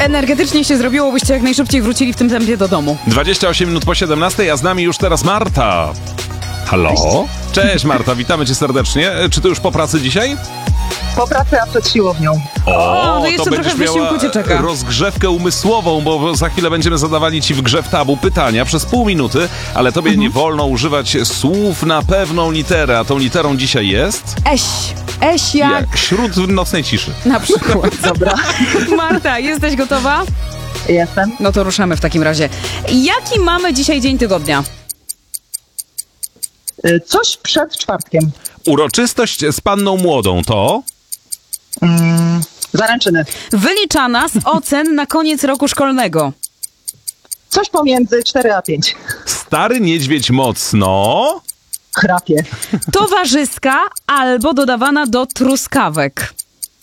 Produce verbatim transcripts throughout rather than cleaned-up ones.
energetycznie się zrobiło, byście jak najszybciej wrócili w tym tempie do domu. dwadzieścia osiem minut po siedemnastej, a z nami już teraz Marta. Halo? Cześć. Cześć Marta, witamy cię serdecznie. Czy ty już po pracy dzisiaj? Po pracy, a przed siłownią. O, O, to jeszcze trochę będziesz wysiłku miała cię czeka. rozgrzewkę umysłową, bo za chwilę będziemy zadawali ci w grze w tabu pytania przez pół minuty, ale tobie Mhm. nie wolno używać słów na pewną literę, a tą literą dzisiaj jest... Eś. Eś jak... Jak śród w nocnej ciszy. Na przykład. Dobra, Marta, jesteś gotowa? jestem. No to ruszamy w takim razie. Jaki mamy dzisiaj dzień tygodnia? Y, Coś przed czwartkiem. Uroczystość z panną młodą to... Mm, zaręczyny. Wyliczana z ocen na koniec roku szkolnego. Coś pomiędzy cztery a pięć. Stary niedźwiedź mocno... Chrapie. Towarzyska albo dodawana do truskawek.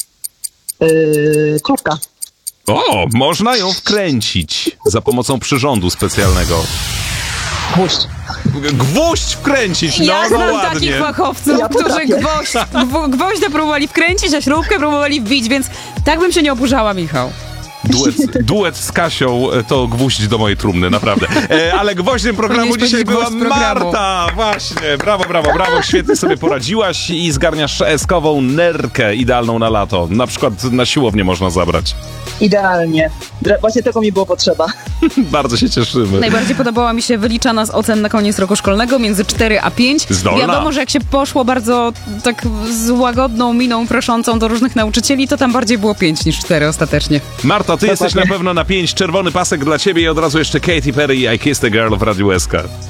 Yy, krówka. O, można ją wkręcić za pomocą przyrządu specjalnego. Gwóźdź. G- Gwóźdź wkręcić, no, Ja no znam ładnie. takich fachowców, Ja którzy potrafię. gwoźdź, gwo- gwoździa próbowali wkręcić, a śrubkę próbowali wbić, więc tak bym się nie oburzała, Michał. Duet, duet z Kasią e, to gwóźdź do mojej trumny, naprawdę. E, ale gwoździem programu Powinieneś dzisiaj powiedzieć była gwoźdź programu. Marta. Właśnie, brawo, brawo, brawo. Świetnie sobie poradziłaś i zgarniasz eskową nerkę idealną na lato. Na przykład na siłownię można zabrać. Idealnie. Dre- Właśnie tego mi było potrzeba. Bardzo się cieszymy. Najbardziej podobała mi się wyliczana z ocen na koniec roku szkolnego między cztery a pięć. Zdolna. Wiadomo, że jak się poszło bardzo tak z łagodną miną proszącą do różnych nauczycieli, to tam bardziej było pięć niż cztery ostatecznie. Marta, ty jesteś na Dokładnie. pewno na pięć. Czerwony pasek dla ciebie i od razu jeszcze Katy Perry i I Kissed a Girl w Radiu S K.